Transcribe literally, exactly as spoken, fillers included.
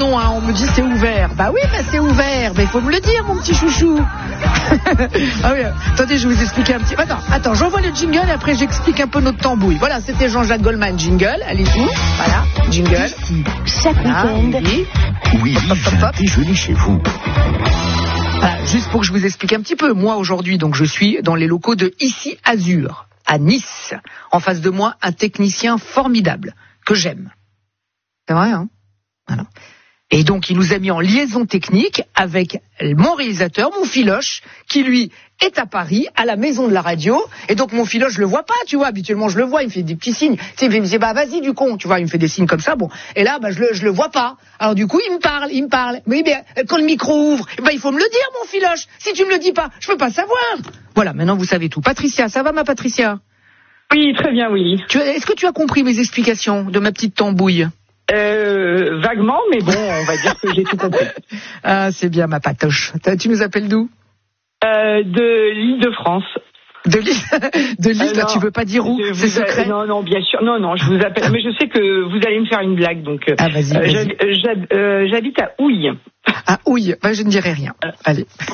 non, hein, on me dit c'est ouvert. Bah oui, bah c'est ouvert, mais il faut me le dire, mon petit chouchou. Ah oui, attendez, je vais vous expliquer un petit... Attends, attends, j'envoie le jingle et après j'explique un peu notre tambouille. Voilà, c'était Jean-Jacques Goldman, jingle, allez-y. Voilà, jingle. Ici, chaque week-end. Oui, Oui, j'ai un déjeuner chez vous. voilà, juste pour que je vous explique un petit peu. Moi, aujourd'hui, donc, je suis dans les locaux de Ici Azur, à Nice. En face de moi, un technicien formidable, que j'aime. C'est vrai, hein? Voilà. Et donc, il nous a mis en liaison technique avec mon réalisateur, mon filoche, qui lui est à Paris, à la maison de la radio. Et donc, mon filoche, je le vois pas, tu vois. Habituellement, je le vois, il me fait des petits signes. Tu sais, il me dit, bah, vas-y, du con, tu vois. Il me fait des signes comme ça, bon. Et là, bah, je le, je le vois pas. Alors, du coup, il me parle, il me parle. Mais bien, quand le micro ouvre, bah, il faut me le dire, mon filoche. Si tu me le dis pas, je peux pas savoir. Voilà, maintenant, vous savez tout. Patricia, ça va, ma Patricia? Oui, très bien, oui. Tu, est-ce que tu as compris mes explications de ma petite tambouille? Euh, vaguement, mais bon, on va dire que j'ai tout compris. Ah, c'est bien, ma patoche. Tu nous appelles d'où? Euh, de l'Île-de-France. De l'île, de l'île, Euh, là, non, tu veux pas dire où? je C'est vous a- secret? Non, non, bien sûr. Non, non, je vous appelle. Mais je sais que vous allez me faire une blague, donc. euh, Ah, vas-y, euh, vas-y. j'hab- euh, j'hab- euh, J'habite à Houille. Ah, oui, bah, je ne dirai rien. Allez.